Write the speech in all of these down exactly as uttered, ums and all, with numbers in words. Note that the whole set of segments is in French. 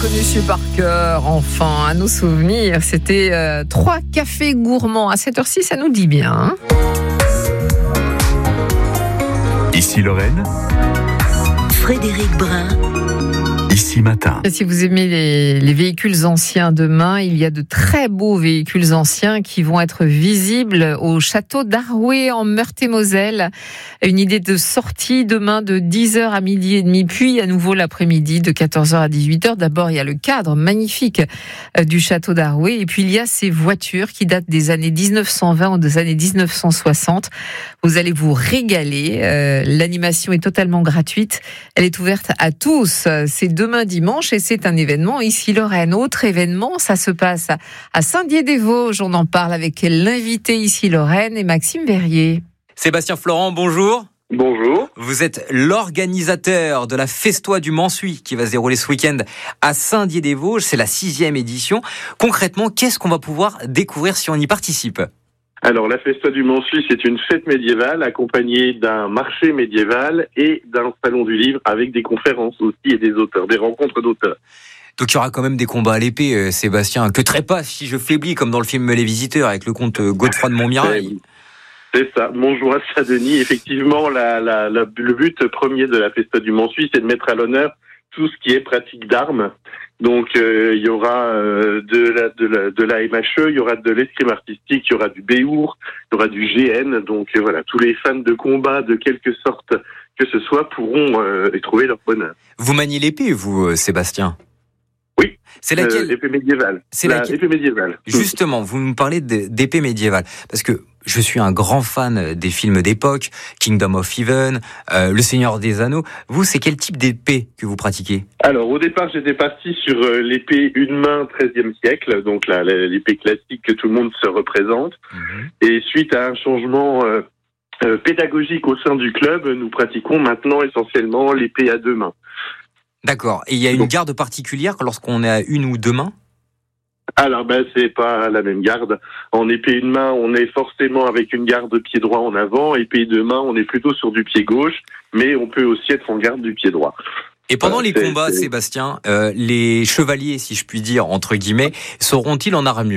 connu par cœur, enfin, à nos souvenirs. C'était euh, trois cafés gourmands. À cette heure-ci, ça nous dit bien. Hein. Ici Lorraine. Frédéric Brun. Ici Matin. Si vous aimez les, les véhicules anciens demain, il y a de très beaux véhicules anciens qui vont être visibles au château d'Arouet en Meurthe-et-Moselle. Une idée de sortie demain de dix heures à midi et demi, puis à nouveau l'après-midi de quatorze heures à dix-huit heures. D'abord, il y a le cadre magnifique du château d'Arouet et puis il y a ces voitures qui datent des années dix-neuf cent vingt ou des années dix-neuf cent soixante. Vous allez vous régaler. Euh, l'animation est totalement gratuite. Elle est ouverte à tous. C'est demain dimanche et c'est un événement ici Lorraine. Autre événement, ça se passe à Saint-Dié-des-Vosges. On en parle avec l'invité ici Lorraine et Maxime Verrier. Sébastien Florent, bonjour. Bonjour. Vous êtes l'organisateur de la Festoie du Mansuy qui va se dérouler ce week-end à Saint-Dié-des-Vosges. C'est la sixième édition. Concrètement, qu'est-ce qu'on va pouvoir découvrir si on y participe ? Alors, la Festoie du Mansuy, c'est une fête médiévale accompagnée d'un marché médiéval et d'un salon du livre avec des conférences aussi et des auteurs, des rencontres d'auteurs. Donc il y aura quand même des combats à l'épée, euh, Sébastien. Que trépas si je faiblis, comme dans le film Les Visiteurs avec le comte Godefroy de Montmirail. C'est ça. Bonjour à Saint-Denis. Effectivement, la, la, la, le but premier de la Festoie du Mansuy, c'est de mettre à l'honneur tout ce qui est pratique d'armes. Donc euh, il y aura euh, de la de la de la M H E, il y aura de l'escrime artistique, il y aura du béour, il y aura du G N. Donc euh, voilà, tous les fans de combat de quelque sorte que ce soit pourront euh, y trouver leur bonheur. Vous maniez l'épée, vous, euh, Sébastien ? Oui. C'est laquelle ? euh, L'épée médiévale. C'est la, laquelle ? L'épée médiévale. Justement, vous nous parlez d'épée médiévale parce que je suis un grand fan des films d'époque, Kingdom of Heaven, euh, Le Seigneur des Anneaux. Vous, c'est quel type d'épée que vous pratiquez ? Alors, au départ, j'étais parti sur euh, l'épée une main treizième siècle, donc la, la, l'épée classique que tout le monde se représente. Mmh. Et suite à un changement euh, euh, pédagogique au sein du club, nous pratiquons maintenant essentiellement l'épée à deux mains. D'accord. Et il y a une donc, garde particulière lorsqu'on est à une ou deux mains ? Alors ben c'est pas la même garde. En épée une main, on est forcément avec une garde pied droit en avant. Épée deux mains, on est plutôt sur du pied gauche, mais on peut aussi être en garde du pied droit. Et pendant euh, les combats, c'est... Sébastien, euh, les chevaliers, si je puis dire entre guillemets, seront-ils en armure ?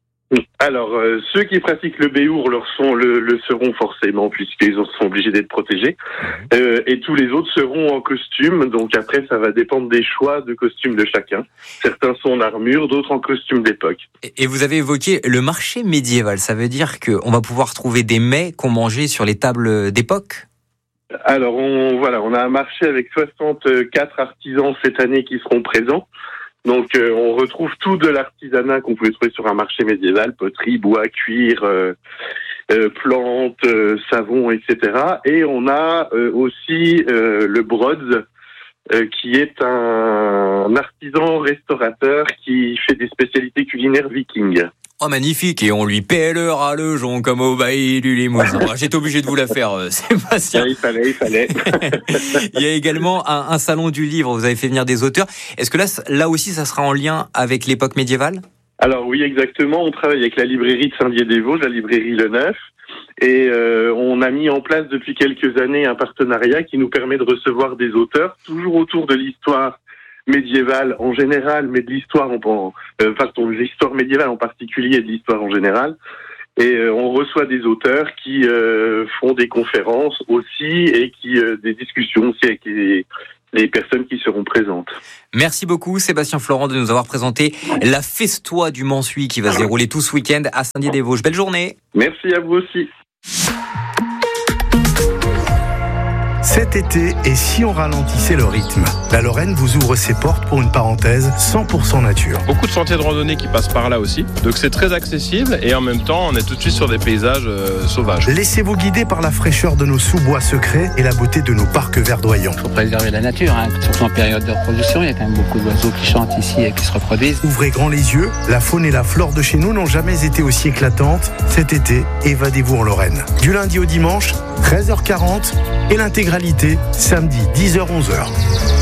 Alors, euh, ceux qui pratiquent le béour leur sont, le, le seront forcément, puisqu'ils sont obligés d'être protégés. Euh, et tous les autres seront en costume. Donc après, ça va dépendre des choix de costume de chacun. Certains sont en armure, d'autres en costume d'époque. Et, et vous avez évoqué le marché médiéval. Ça veut dire qu'on va pouvoir trouver des mets qu'on mangeait sur les tables d'époque ? Alors, on, voilà, on a un marché avec soixante-quatre artisans cette année qui seront présents. Donc, euh, on retrouve tout de l'artisanat qu'on pouvait trouver sur un marché médiéval, poterie, bois, cuir, euh, euh, plantes, euh, savon, et cetera. Et on a euh, aussi euh, le Brods, euh, qui est un, un artisan restaurateur qui fait des spécialités culinaires vikings. Oh, magnifique, et on lui paie le ras le jonc comme au bailli du Limousin. J'étais obligé de vous la faire, euh, Sébastien. Il fallait, il fallait. Il y a également un, un salon du livre, vous avez fait venir des auteurs. Est-ce que là, là aussi, ça sera en lien avec l'époque médiévale ? Alors oui, exactement. On travaille avec la librairie de Saint-Dié-des-Vosges, la librairie Le Neuf. Et euh, on a mis en place depuis quelques années un partenariat qui nous permet de recevoir des auteurs, toujours autour de l'histoire médiévale en général, mais de l'histoire en, euh, pardon, de l'histoire médiévale en particulier et de l'histoire en général. Et euh, on reçoit des auteurs qui euh, font des conférences aussi et qui euh, des discussions aussi avec les, les personnes qui seront présentes. Merci beaucoup Sébastien Florent de nous avoir présenté la Festoie du Mansuy qui va se dérouler tout ce week-end à Saint-Dié-des-Vosges. Belle journée. Merci à vous aussi. Cet été, et si on ralentissait le rythme ? La Lorraine vous ouvre ses portes pour une parenthèse cent pour cent nature. Beaucoup de sentiers de randonnée qui passent par là aussi. Donc c'est très accessible et en même temps, on est tout de suite sur des paysages euh, sauvages. Laissez-vous guider par la fraîcheur de nos sous-bois secrets et la beauté de nos parcs verdoyants. Il faut préserver la nature, hein. Surtout en période de reproduction. Il y a quand même beaucoup d'oiseaux qui chantent ici et qui se reproduisent. Ouvrez grand les yeux. La faune et la flore de chez nous n'ont jamais été aussi éclatantes. Cet été, évadez-vous en Lorraine. Du lundi au dimanche, treize heures quarante et l'intégralité samedi dix heures onze heures.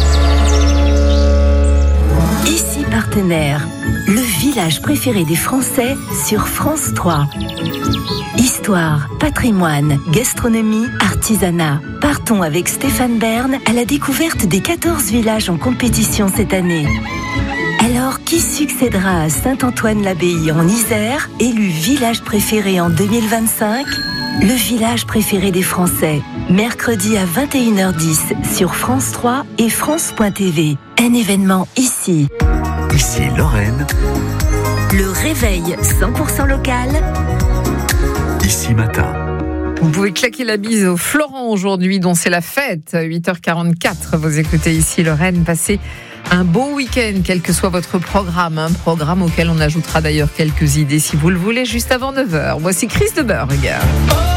Ici Partenaire, le village préféré des Français sur France trois. Histoire, patrimoine, gastronomie, artisanat. Partons avec Stéphane Bern à la découverte des quatorze villages en compétition cette année. Alors, qui succédera à Saint-Antoine-l'Abbaye en Isère, élu village préféré en deux mille vingt-cinq ? Le village préféré des Français, mercredi à vingt et une heures dix sur France trois et France point T V. Un événement ici. Ici Lorraine, Le réveil cent pour cent local. ici matin. Vous pouvez claquer la bise au Florent aujourd'hui, dont c'est la fête. huit heures quarante-quatre, vous écoutez ici Lorraine. Passez un bon week-end, quel que soit votre programme. Un programme auquel on ajoutera d'ailleurs quelques idées si vous le voulez, juste avant neuf heures. Voici Chris de Burgh.